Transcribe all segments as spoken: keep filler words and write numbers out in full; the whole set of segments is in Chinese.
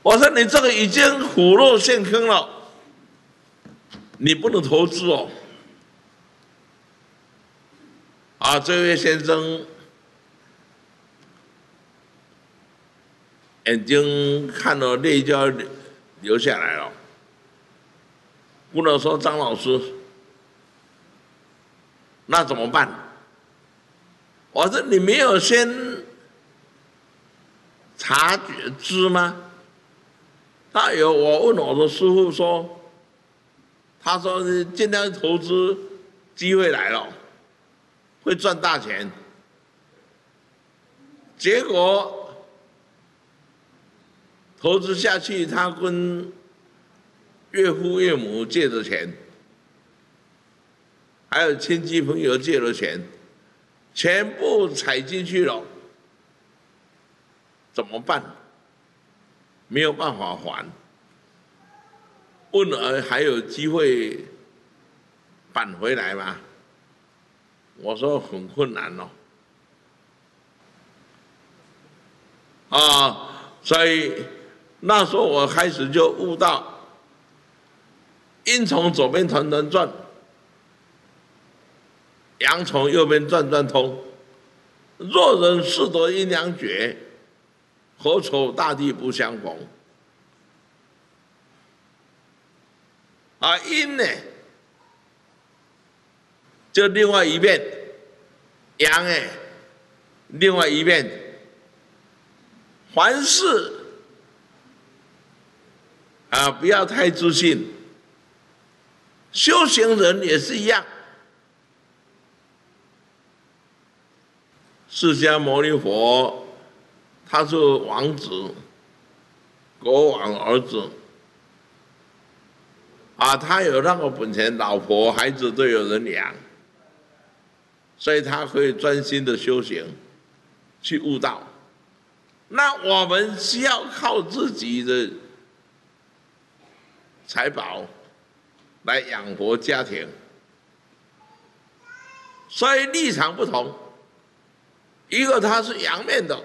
我说你这个已经虎落陷坑了，你不能投资哦。啊，这位先生眼睛看了泪就要流下来了。不能说张老师，那怎么办？我说你没有先察觉知吗？他有，我问我的师傅说，他说尽量投资，机会来了，会赚大钱。结果投资下去，他跟岳父岳母借的钱，还有亲戚朋友借的钱，全部踩进去了，怎么办？没有办法还。问了还有机会扳回来吗？我说很困难哦。啊，所以那时候我开始就悟到，阴从左边团团转，阳从右边转转通。若人识得阴阳诀，何愁大地不相逢？啊，阴呢，就另外一面；阳哎，另外一面。凡事啊，不要太自信。修行人也是一样。释迦牟尼佛，他是王子，国王儿子。啊，他有那个本钱，老婆孩子都有人养，所以他可以专心的修行，去悟道。那我们需要靠自己的财宝来养活家庭，所以立场不同。一个他是阳面的，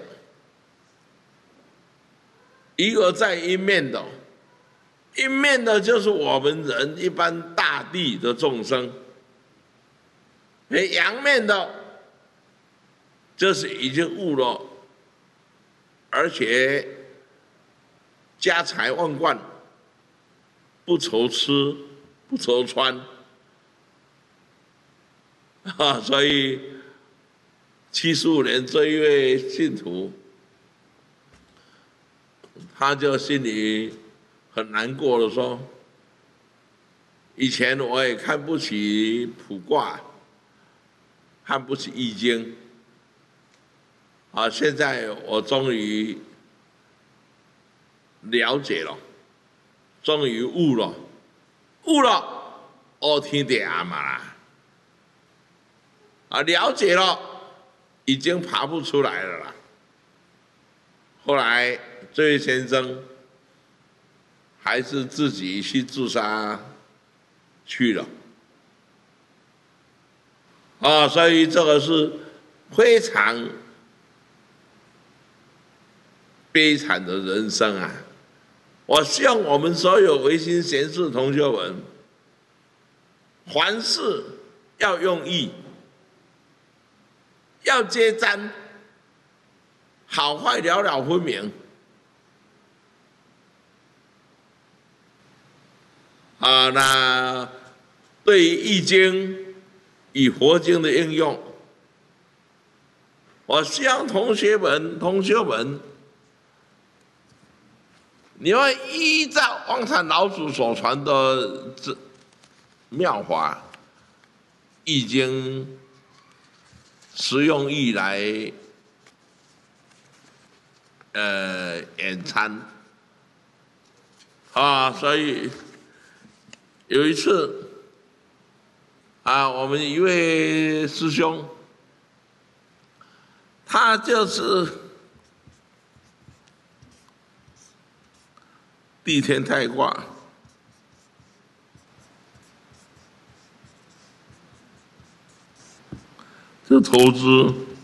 一个在阴面的。阴面的就是我们人一般大地的众生，而阳面的就是已经悟了，而且家财万贯，不愁吃，不愁穿，啊，所以七十五年这一位信徒，他就心里很难过的说，以前我也看不起卜卦，看不起易经，啊，现在我终于了解了，终于悟了，悟了，哦，天地阿嘛啦，啊，了解了，已经爬不出来了啦。后来这位先生还是自己去自杀去了，啊，所以这个是非常悲惨的人生啊！我希望我们所有维新贤士同学们，凡事要用意，要接瞻，好坏了了分明。啊，那对于易经与佛经的应用，我希望同学们、同学们，你要依照王禅老祖所传的这妙法，易经实用意来呃演参啊，所以有一次啊，我们一位师兄，他就是地天泰卦，这投资